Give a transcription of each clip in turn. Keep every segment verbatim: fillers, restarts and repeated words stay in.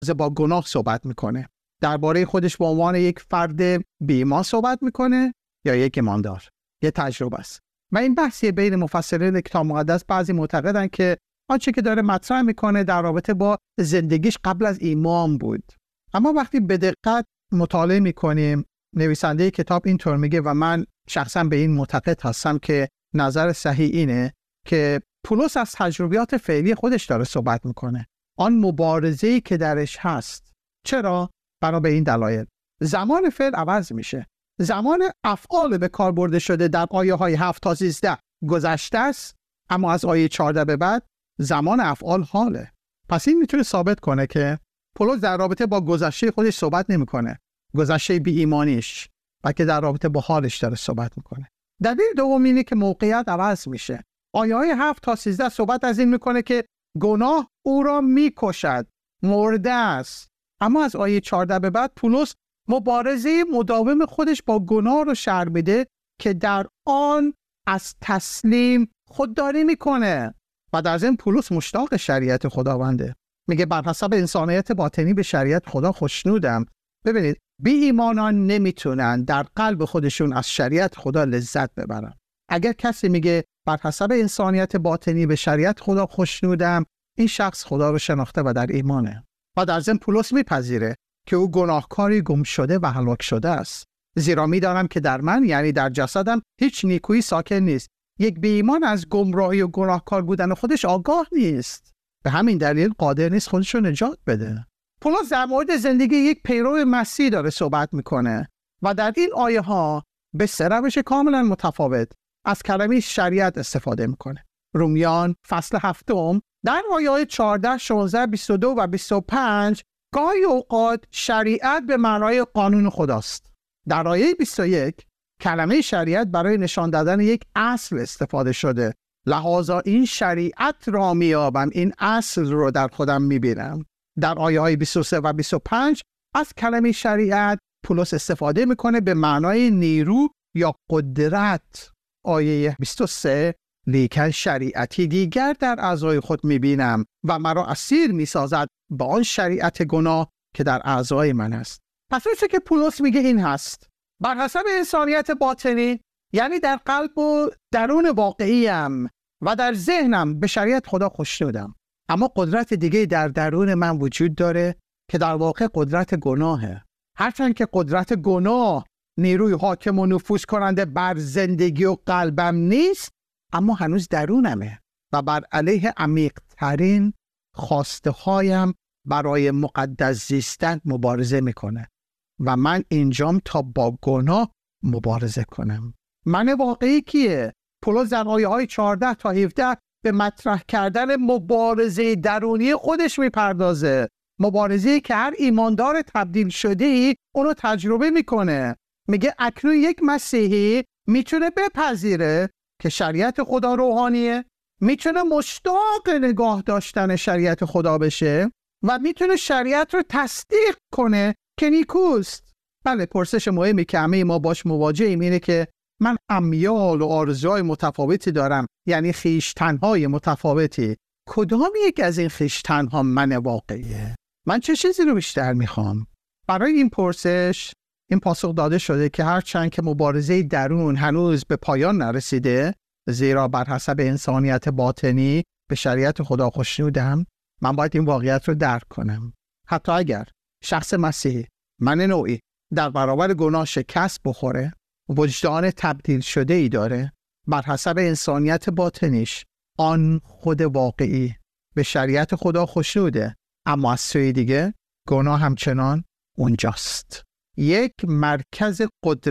با گناه صحبت میکنه. درباره خودش به عنوان یک فرد بی‌ایمان صحبت میکنه یا یک ایماندار. یه تجربه است. و این بحثیه بین مفسرین کتاب مقدس. بعضی معتقدن که آنچه که داره مطرح میکنه در رابطه با زندگیش قبل از ایمان بود. اما وقتی به دقت مطالعه میکنیم، نویسنده کتاب اینطور میگه و من شخصا به این معتقد هستم که نظر صحیح اینه که پولس از تجربیات فعلی خودش داره صحبت میکنه. آن مبارزه‌ای که درش هست. چرا؟ برای به این دلایل. زمان فعل عوض میشه. زمان افعال به کار برده شده در آیه های هفت تا سیزده گذشته است، اما از آیه چهارده به بعد زمان افعال حاله. پس این میتونه ثابت کنه که پولس در رابطه با گذشته خودش صحبت نمیکنه، گذشته بی ایمانیش، بلکه در رابطه با حالش داره صحبت میکنه. دلیل دوم اینه که موقعیت عوض میشه. آیه های هفت تا سیزده صحبت از این میکنه که گناه او را میکشد، مرده است. اما از آیه چهارده به بعد پولس مبارزه مداوم خودش با گناه رو شرح میده که در آن از تسلیم خودداری میکنه. و در ضمن پولس مشتاق شریعت خداونده. میگه بر حسب انسانیت باطنی به شریعت خدا خوشنودم. ببینید، بی ایمانان نمیتونن در قلب خودشون از شریعت خدا لذت ببرن. اگر کسی میگه بر حسب انسانیت باطنی به شریعت خدا خوشنودم، این شخص خدا رو شناخته و در ایمانه. و در ضمن پولس میپذیره که او گناهکاری گم شده و هلاک شده است. زیرا میدانم که در من، یعنی در جسدم، هیچ نیکویی ساکن نیست. یک بی ایمان از گمراهی و گناهکار بودن خودش آگاه نیست. به همین دلیل قادر نیست خودش رو نجات بده. پولس در مورد زندگی یک پیرو مسیح داره صحبت میکنه و در این آیه ها به سه روش کاملا متفاوت از کلمه شریعت استفاده میکنه. رومیان فصل هفتم در آیه چهارده، شانزده، بیست و دو و بیست و پنج گاهی اوقات شریعت به معنای قانون خداست. در آیه بیست و یک کلمه شریعت برای نشان دادن یک اصل استفاده شده. لحاظا این شریعت را میابم، این اصل رو در خودم میبینم. در آیه های بیست و سه و بیست و پنج از کلمه شریعت پولس استفاده میکنه به معنای نیرو یا قدرت. آیه بیست و سه لیکن شریعتی دیگر در اعضای خود میبینم و مرا اسیر میسازد با آن شریعت گناه که در اعضای من است. پس چه که پولس میگه این هست: بر حسب انسانیت باطنی، یعنی در قلب و درون واقعیم و در ذهنم، به شریعت خدا خوشنودم. اما قدرت دیگه در درون من وجود داره که در واقع قدرت گناهه. هرچند که قدرت گناه نیروی حاکم و نفوذ کننده بر زندگی و قلبم نیست، اما هنوز درونمه و بر علیه عمیق‌ترین خواسته هایم برای مقدس زیستن مبارزه میکنه و من اینجام تا با گناه مبارزه کنم. من واقعی کیه؟ پولس در آیه های چهارده تا هفده به مطرح کردن مبارزه درونی خودش میپردازه. مبارزه‌ای که هر ایماندار تبدیل شده‌ای اونو تجربه میکنه. میگه اکنون یک مسیحی میتونه بپذیره که شریعت خدا روحانیه، میتونه مشتاق نگاه داشتن شریعت خدا بشه و میتونه شریعت رو تصدیق کنه که نیکوست. بله، پرسش مهمی که همه ما باش مواجهیم اینه که من امیال و آرزوهای متفاوتی دارم، یعنی خویشتن‌های متفاوتی. کدام یک از این خویشتن‌ها من واقعیه؟ من چه چیزی رو بیشتر میخوام؟ برای این پرسش این پاسخ داده شده که هرچند که مبارزه درون هنوز به پایان نرسیده، زیرا بر حسب انسانیت باطنی به شریعت خدا خوشنودم، من باید این واقعیت رو درک کنم. حتی اگر شخص مسیحی، من نوعی، در برابر گناه شکست بخوره، وجدان تبدیل شده ای داره، بر حسب انسانیت باطنیش آن خود واقعی به شریعت خدا خوشنوده، اما از سوی دیگه گناه همچنان اونجاست. یک مرکز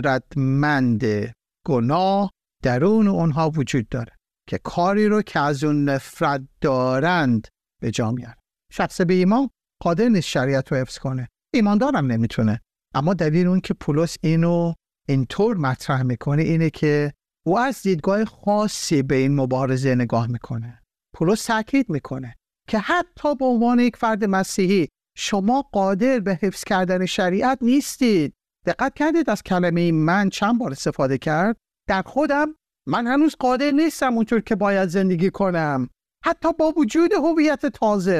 قدرتمند گناه درون اونها وجود داره که کاری رو که از اون نفرت دارند به جا میاره. شخص بی ایمان قادر نیست شریعت رو حفظ کنه، ایماندارم نمیتونه. اما دلیل اون که پولس اینو اینطور مطرح میکنه اینه که او از دیدگاه خاصی به این مبارزه نگاه میکنه. پولس تاکید میکنه که حتی به عنوان یک فرد مسیحی شما قادر به حفظ کردن شریعت نیستید. دقت کردید از کلمه من چند بار استفاده کرد؟ در خودم من هنوز قادر نیستم اونطور که باید زندگی کنم، حتی با وجود هویت تازه.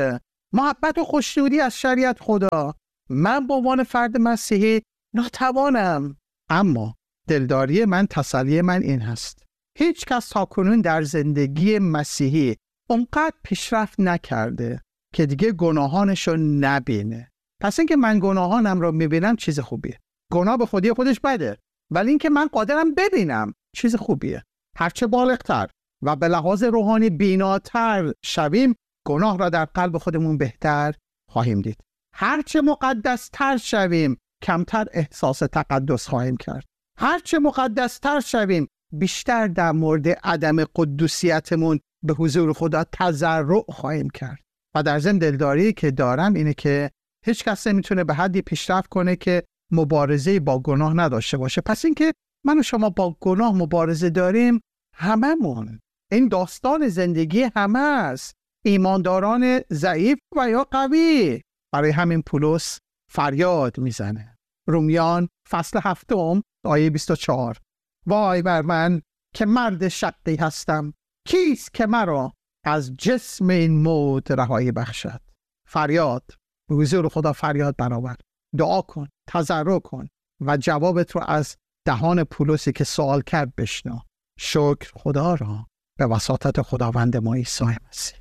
محبت و خوشنودی از شریعت خدا. من به عنوان فرد مسیحی ناتوانم، اما دلداری من، تسلی من این هست: هیچ کس تاکنون در زندگی مسیحی اونقدر پیشرفت نکرده که دیگه گناهانشو نبینه. پس اینکه من گناهانم رو میبینم چیز خوبیه. گناه به خودی خودش بده، ولی اینکه من قادرم ببینم چیز خوبیه. هرچه بالغتر و به لحاظ روحانی بیناتر شویم، گناه را در قلب خودمون بهتر خواهیم دید. هرچه مقدستر شویم، کمتر احساس تقدس خواهیم کرد. هرچه مقدستر شویم، بیشتر در مورد عدم قدوسیتمون به حضور خدا تضرع خواهیم کرد. و در ضمن دلداری که دارم اینه که هیچ کس نمیتونه به حدی پیشرفت کنه که مبارزه با گناه نداشته باشه. پس اینکه من و شما با گناه مبارزه داریم، هممون، این داستان زندگی همه است، ایمانداران ضعیف و یا قوی. برای همین پولس فریاد میزنه. رومیان فصل هفتم آیه بیست و چهار: وای بر من که مرد شقی هستم، کیست که مرا از جسم این موت رهایی بخشد؟ فریاد، به حضور خدا فریاد برآور، دعا کن، تضرع کن و جوابت رو از دهان پولسی که سوال کرد بشنو. شکر خدا را به وساطت خداوند ما عیسی مسیح.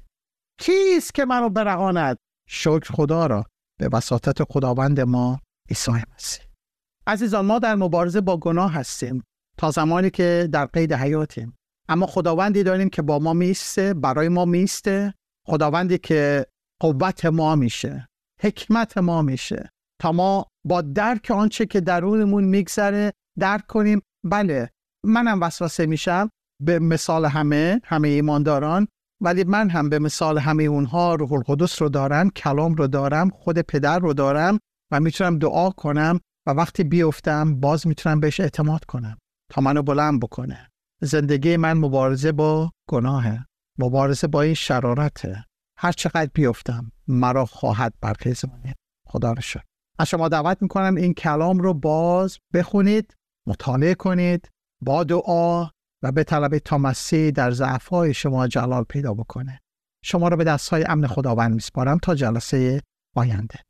کیست که مرا برهاند؟ شکر خدا را به وساطت خداوند ما عیسی مسیح. عزیزان، ما در مبارزه با گناه هستیم تا زمانی که در قید حیاتیم، اما خداوندی داریم که با ما میسته، برای ما میسته. خداوندی که قوت ما میشه، حکمت ما میشه، تا ما با درک آنچه که درونمون میگذره درک کنیم بله منم وسوسه میشم، به مثال همه همه ایمانداران، ولی من هم به مثال همه اونها روح القدس رو دارم، کلام رو دارم، خود پدر رو دارم و میتونم دعا کنم و وقتی بیفتم باز میتونم بهش اعتماد کنم تا منو بلند بکنه. زندگی من مبارزه با گناهه، مبارزه با این شرارته. هر چقدر بیفتم مرا خواهد برخیزونید. خدا رو شکر. از شما دعوت میکنم این کلام رو باز بخونید، مطالعه کنید، با دعا و به طلب تا مسیح در ضعف‌های شما جلال پیدا بکنه. شما رو به دست‌های امن خداوند میسپارم تا جلسه آینده.